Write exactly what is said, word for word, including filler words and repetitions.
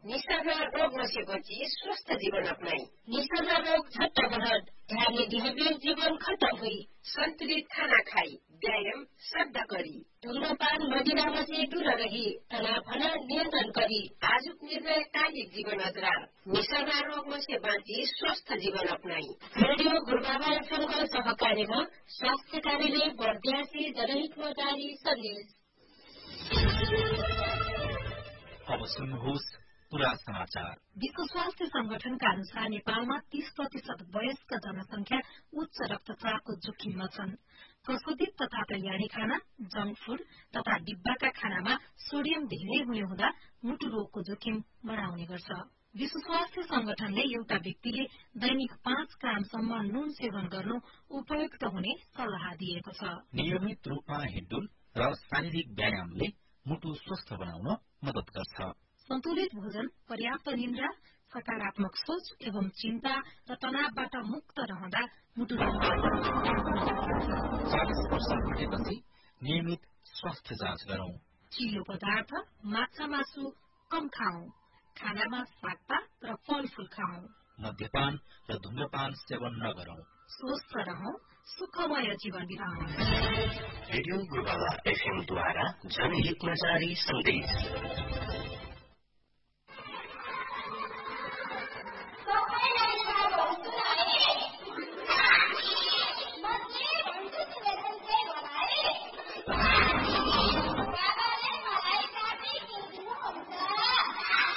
निशामा रोग नसेपछि स्वस्थ जीवन अपनाई। निशामा रोग झट्ट बढत ध्यानले डिहाइड्रेट जीवन खत्म हुई। सन्तुलित खाना खाई व्यायाम श्रद्धा गरी धूम्रपान मदिरामा से दूर रही तनाव भन नियन्त्रण गरी आजुक निर्णय कालिक जीवन अजरार निशामा रोग से बाँची स्वस्थ जीवन अपनाई। रेडियो गुरुबाबा एफएमको सहकार्यमा स्वास्थ्य कार्यालय बर्दियासी जनहितमा जारी सन्देश। अब सुन्नुहोस् पूरा समाचार। विश्व स्वास्थ्य संगठनका अनुसार नेपालमा तीस प्रतिशत वयस्क जनसंख्या उच्च रक्तचापको जोखिममा छन्। प्रशोधित तथा तैयारी खाना, जंक फूड तथा डिब्बाका खानामा सोडियम धेरै हुने हुँदा मुटु रोगको जोखिम बढाउने गर्छ। विश्व स्वास्थ्य संगठनले एउटा व्यक्तिले दैनिक पाँच ग्रामसम्म नुन सेवन गर्नु उपयुक्त हुने सल्लाह दिएको छ। नियमित रूपमा हिँडडुल र शारीरिक व्यायामले मुटु स्वस्थ बनाउन मद्दत गर्छ। सन्तुलित भोजन, पर्याप्त निन्द्रा, सकारात्मक सोच एवं चिन्ता र तनावबाट मुक्त रहँदा मुटु चालीस वर्ष घटेपछि नियमित स्वास्थ्य जाँच गरौं। चियो पदार्थ, माछा मासु कम खाऊ। खानामा सागपात र फलफूल खाऊ। मद्यपान र धूम्रपान सेवन नगरौं। स्वस्थ रहौं, सुखमय जीवन बिताउँ। रेडियो गुरुबाबा एफएम द्वारा जनहितमा जारी सन्देश।